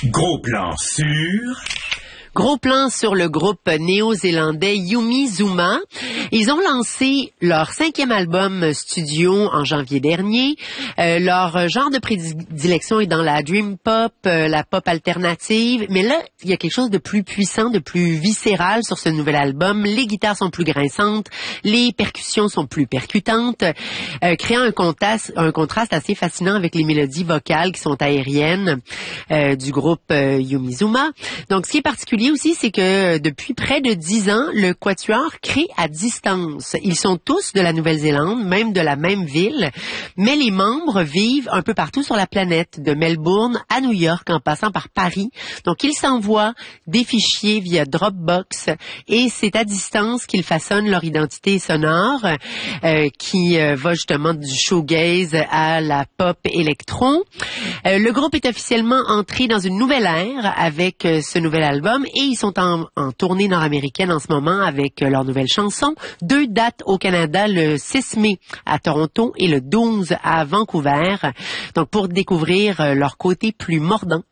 Gros plan sur... Gros plan sur le groupe néo-zélandais Yumi Zouma. Ils ont lancé leur 5e album studio en janvier dernier. Leur genre de prédilection est dans la dream pop, la pop alternative. Mais là, il y a quelque chose de plus puissant, de plus viscéral sur ce nouvel album. Les guitares sont plus grinçantes, les percussions sont plus percutantes, créant un contraste assez fascinant avec les mélodies vocales qui sont aériennes du groupe Yumi Zouma. Donc, ce qui est particulier aussi, c'est que depuis près de 10 ans, le quatuor crée à distance. Ils sont tous de la Nouvelle-Zélande, même de la même ville, mais les membres vivent un peu partout sur la planète, de Melbourne à New York, en passant par Paris. Donc, ils s'envoient des fichiers via Dropbox et c'est à distance qu'ils façonnent leur identité sonore qui va justement du shoegaze à la pop électro. Le groupe est officiellement entré dans une nouvelle ère avec ce nouvel album et ils sont en tournée nord-américaine en ce moment avec leur nouvelle chanson. 2 dates au Canada, le 6 mai à Toronto et le 12 à Vancouver. Donc pour découvrir leur côté plus mordant